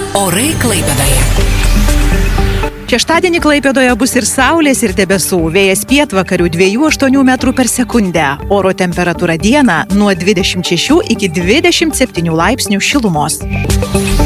Orai Klaipėdoje. Šeštadienį Klaipėdoje bus ir saulės, ir debesų. Vėjas pietvakarių 2,8 metrų per sekundę. Oro temperatūra dieną nuo 26 iki 27 laipsnių šilumos.